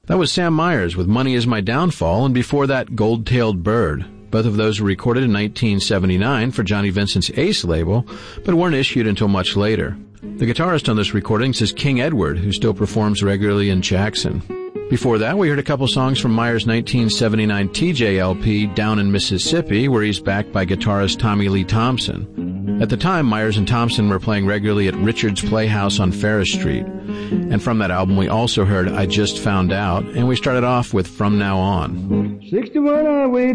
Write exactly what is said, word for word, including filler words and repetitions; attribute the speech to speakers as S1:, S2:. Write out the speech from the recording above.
S1: That was Sam Myers with Money Is My Downfall, and before that, Gold-Tailed Bird. Both of those were recorded in nineteen seventy-nine for Johnny Vincent's Ace label, but weren't issued until much later. The guitarist on this recording is King Edward, who still performs regularly in Jackson. Before that, we heard a couple songs from Myers' nineteen seventy-nine T J L P, Down in Mississippi, where he's backed by guitarist Tommy Lee Thompson. At the time, Myers and Thompson were playing regularly at Richard's Playhouse on Ferris Street. And from that album, we also heard I Just Found Out, and we started off with From Now On.
S2: sixty-one highway